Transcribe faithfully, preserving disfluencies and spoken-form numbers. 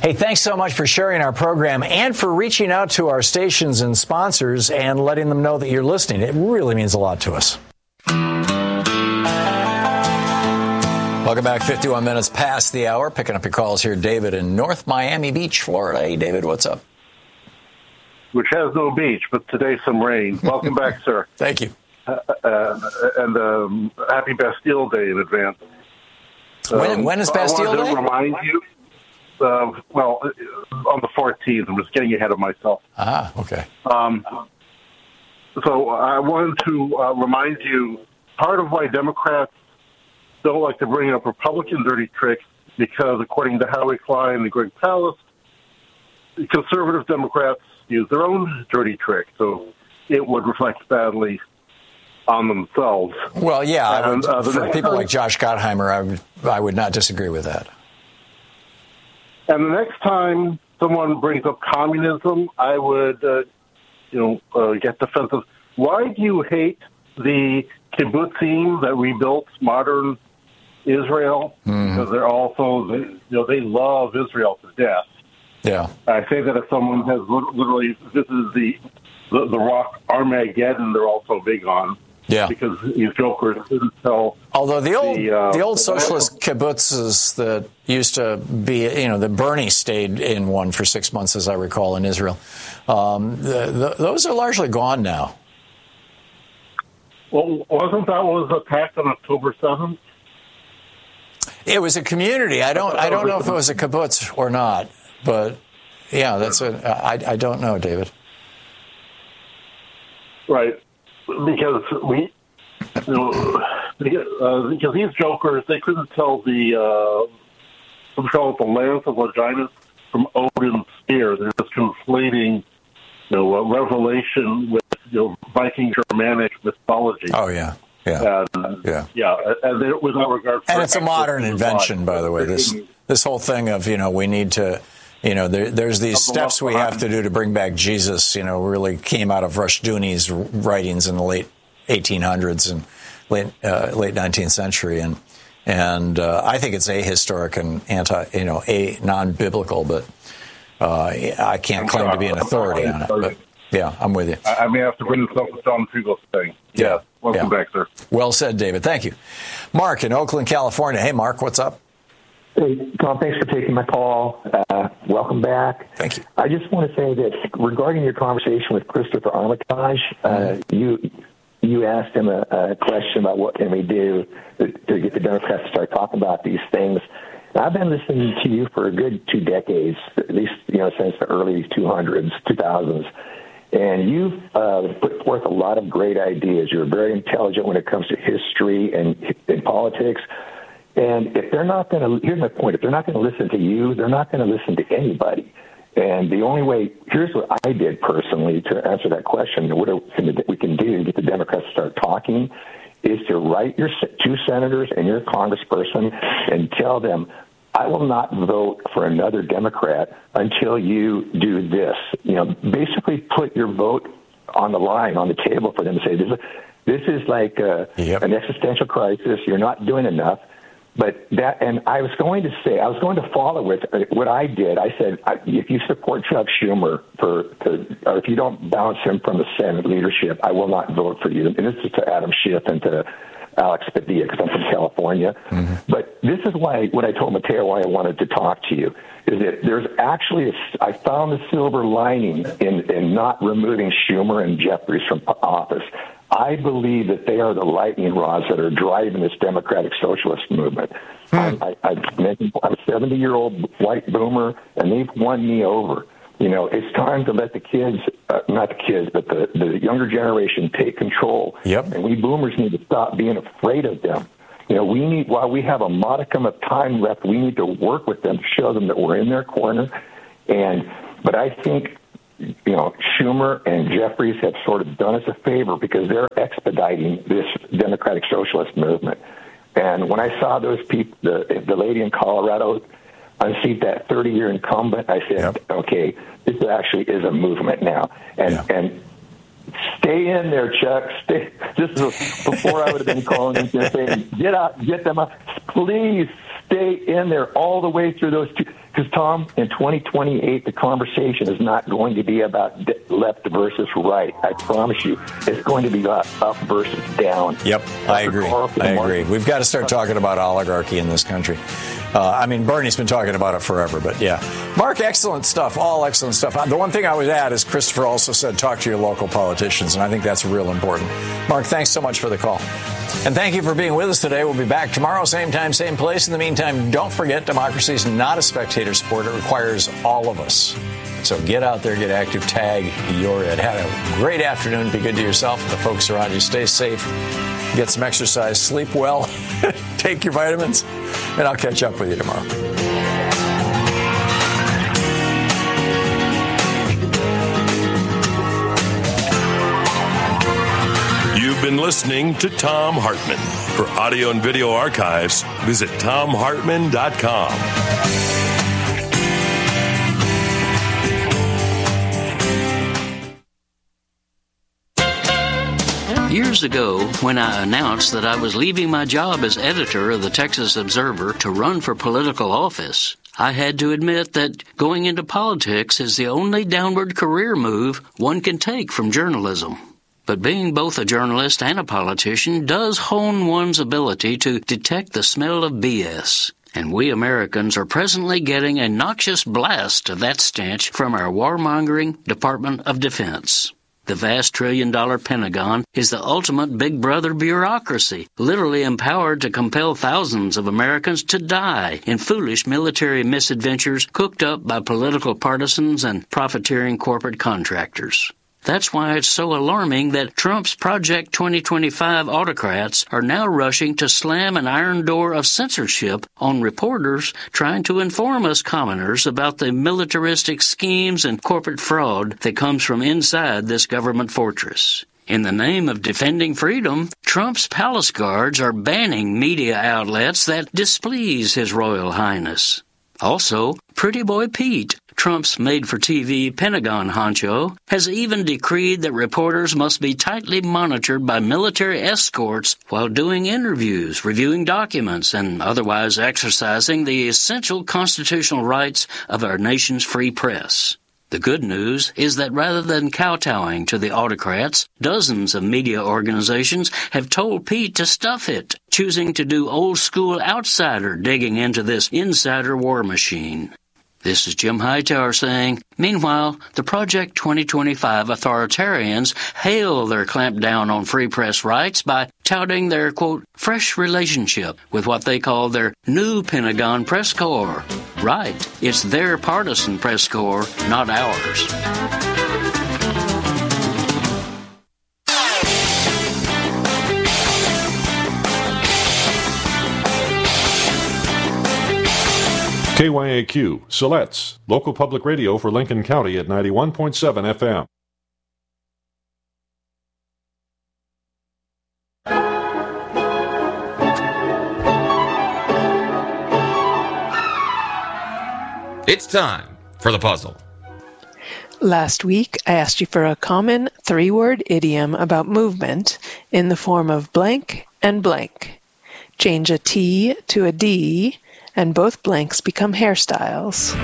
Hey, thanks so much for sharing our program and for reaching out to our stations and sponsors and letting them know that you're listening. It really means a lot to us. Welcome back. fifty-one minutes past the hour. Picking up your calls here. David in North Miami Beach, Florida. Hey, David, what's up? Which has no beach, but today some rain. Welcome back, sir. Thank you. Uh, uh, and um, happy Bastille Day in advance. Um, when, when is Bastille I wanted Day? to remind you, uh, well, on the fourteenth. I'm just getting ahead of myself. Ah, okay. Um, so I wanted to uh, remind you, part of why Democrats don't like to bring up Republican dirty tricks, because according to Howie Klein and Greg Palast, conservative Democrats use their own dirty trick, so it would reflect badly on themselves. Well, yeah, I and, would, uh, for people time, like Josh Gottheimer, I would, I would not disagree with that. And the next time someone brings up communism, I would, uh, you know, uh, get defensive. Why do you hate the kibbutzim that rebuilt modern Israel? Mm. Because they're also, they, you know, they love Israel to death. Yeah. I say that if someone has literally, this is the the, the rock Armageddon they're also big on. Yeah. Because these jokers didn't tell. Although the old the, uh, the old socialist kibbutzes that used to be, you know, that Bernie stayed in one for six months, as I recall, in Israel, um, the, the, those are largely gone now. Well, wasn't that was attacked on October seventh? It was a community. I don't I don't know if it was a kibbutz or not, but yeah, that's a I I don't know, David. Right, because we, you know, because, uh, because these jokers, they couldn't tell the, uh, some call it the lance of Longinus from Odin's spear. They're just conflating, you know, uh, Revelation with, you know, Viking Germanic mythology. Oh, yeah. Yeah. And, yeah. Yeah. And they, without regard for and it's a modern invention, by the way. This this whole thing of, you know, we need to, you know, there, there's these steps we have to do to bring back Jesus, you know, really came out of Rushduni's writings in the late eighteen hundreds and late uh, late nineteenth century. And and uh, I think it's ahistoric and anti, you know, a non-biblical, but uh, I can't claim to be an authority on it. But yeah, I'm with you. I may have to bring this up with John Trugos thing. Yeah. Welcome yeah. back, sir. Well said, David. Thank you. Mark in Oakland, California. Hey, Mark, what's up? Hey, Tom, thanks for taking my call. Uh, welcome back. Thank you. I just want to say that regarding your conversation with Christopher Armitage, uh, you you asked him a, a question about what can we do to, to get the Democrats to start talking about these things. And I've been listening to you for a good two decades, at least you know since the early two hundreds, two thousands. And you've uh, put forth a lot of great ideas. You're very intelligent when it comes to history and, and politics. And if they're not going to, here's my point, if they're not going to listen to you, they're not going to listen to anybody. And the only way, here's what I did personally to answer that question, what we can do to get the Democrats to start talking, is to write your two senators and your congressperson and tell them, I will not vote for another Democrat until you do this. You know, basically put your vote on the line, on the table for them to say, this is, this is like a, yep. an existential crisis. You're not doing enough. But that, and I was going to say, I was going to follow with what I did. I said, if you support Chuck Schumer for, to, or if you don't bounce him from the Senate leadership, I will not vote for you. And this is to Adam Schiff and to Alex Padilla, because I'm from California. Mm-hmm. But this is why, what I told Mateo, why I wanted to talk to you, is that there's actually, a, I found the silver lining in, in not removing Schumer and Jeffries from office. I believe that they are the lightning rods that are driving this democratic socialist movement. Hmm. I, I, I'm a seventy-year-old white boomer, and they've won me over. You know, it's time to let the kids, uh, not the kids, but the, the younger generation take control. Yep. And we boomers need to stop being afraid of them. You know, we need, while we have a modicum of time left, we need to work with them to show them that we're in their corner. And, but I think, you know, Schumer and Jeffries have sort of done us a favor because they're expediting this democratic socialist movement. And when I saw those people, the, the lady in Colorado unseat that thirty-year incumbent, I said, yep. okay, this actually is a movement now. And yeah. and stay in there, Chuck. Stay. Just before I would have been calling them saying, get out, get them out. Please stay in there all the way through those two. Because, Tom, in twenty twenty-eight, the conversation is not going to be about left versus right. I promise you, it's going to be up versus down. Yep, I agree. I agree. We've got to start talking about oligarchy in this country. Uh, I mean, Bernie's been talking about it forever, but yeah. Mark, excellent stuff. All excellent stuff. The one thing I would add is Christopher also said talk to your local politicians, and I think that's real important. Mark, thanks so much for the call. And thank you for being with us today. We'll be back tomorrow, same time, same place. In the meantime, don't forget, democracy is not a spectator sport. It requires all of us. So get out there, get active, tag your ed. Have a great afternoon. Be good to yourself and the folks around you. Stay safe. Get some exercise. Sleep well. Take your vitamins. And I'll catch up with you tomorrow. You've been listening to Thom Hartmann. For audio and video archives, visit thom hartmann dot com. Years ago, when I announced that I was leaving my job as editor of the Texas Observer to run for political office, I had to admit that going into politics is the only downward career move one can take from journalism. But being both a journalist and a politician does hone one's ability to detect the smell of B S. And we Americans are presently getting a noxious blast of that stench from our warmongering Department of Defense. The vast trillion-dollar Pentagon is the ultimate big brother bureaucracy, literally empowered to compel thousands of Americans to die in foolish military misadventures cooked up by political partisans and profiteering corporate contractors. That's why it's so alarming that Trump's Project twenty twenty-five autocrats are now rushing to slam an iron door of censorship on reporters trying to inform us commoners about the militaristic schemes and corporate fraud that comes from inside this government fortress. In the name of defending freedom, Trump's palace guards are banning media outlets that displease His Royal Highness. Also, Pretty Boy Pete, Trump's made-for-T V Pentagon honcho, has even decreed that reporters must be tightly monitored by military escorts while doing interviews, reviewing documents, and otherwise exercising the essential constitutional rights of our nation's free press. The good news is that rather than kowtowing to the autocrats, dozens of media organizations have told Pete to stuff it, choosing to do old-school outsider digging into this insider war machine. This is Jim Hightower saying, meanwhile, the Project twenty twenty-five authoritarians hail their clampdown on free press rights by touting their, quote, fresh relationship with what they call their new Pentagon press corps. Right, it's their partisan press corps, not ours. K Y A Q, Siletz, local public radio for Lincoln County at ninety-one point seven F M. It's time for the puzzle. Last week, I asked you for a common three-word idiom about movement in the form of blank and blank. Change a T to a D, and both blanks become hairstyles.